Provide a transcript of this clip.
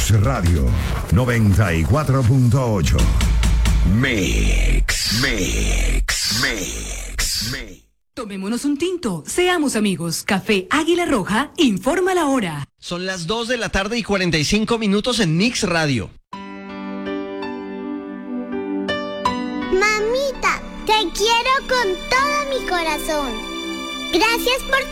Mix Radio 94.8. Mix. Tomémonos un tinto, seamos amigos. Café Águila Roja informa la hora. Son las 2 de la tarde y 45 minutos en Mix Radio. Mamita, te quiero con todo mi corazón. Gracias por